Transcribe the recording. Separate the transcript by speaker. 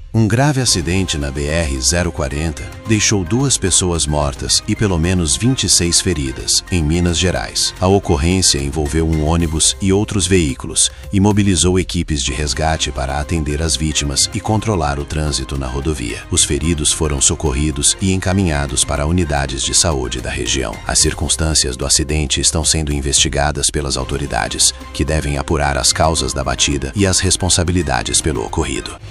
Speaker 1: Um grave acidente na BR-040 deixou 2 pessoas mortas e pelo menos 26 feridas, em Minas Gerais. A ocorrência envolveu um ônibus e outros veículos e mobilizou equipes de resgate para atender as vítimas e controlar o trânsito na rodovia. Os feridos foram socorridos e encaminhados para unidades de saúde da região. As circunstâncias do acidente estão sendo investigadas pelas autoridades, que devem apurar as causas da batida e as responsabilidades pelo ocorrido.